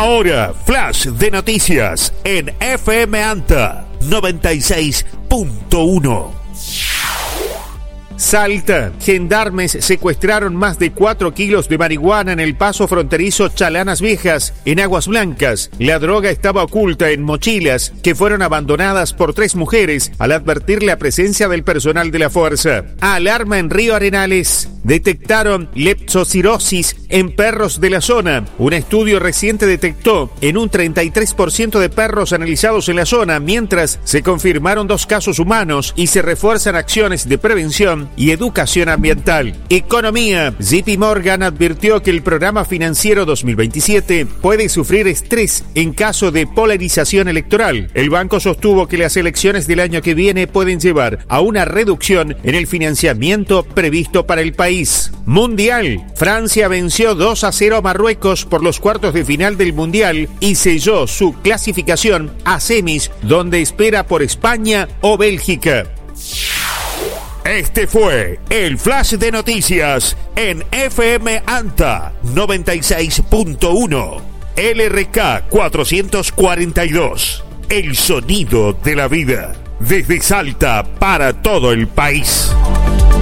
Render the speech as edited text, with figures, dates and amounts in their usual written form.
Ahora, flash de noticias en FM Anta 96.1. Salta. Gendarmes secuestraron más de 4 kilos de marihuana en el paso fronterizo Chalanas Viejas, en Aguas Blancas. La droga estaba oculta en mochilas que fueron abandonadas por 3 mujeres al advertir la presencia del personal de la fuerza. Alarma en Río Arenales. Detectaron leptocirosis en perros de la zona. Un estudio reciente detectó en un 33% de perros analizados en la zona, mientras se confirmaron 2 casos humanos y se refuerzan acciones de prevención y educación ambiental. Economía. JP Morgan advirtió que el programa financiero 2027 puede sufrir estrés en caso de polarización electoral. El banco sostuvo que las elecciones del año que viene pueden llevar a una reducción en el financiamiento previsto para el país. Mundial. Francia venció 2-0 a Marruecos por los cuartos de final del Mundial y selló su clasificación a semis, donde espera por España o Bélgica. Este fue el flash de noticias en FM Anta 96.1. LRK 442. El sonido de la vida. Desde Salta para todo el país.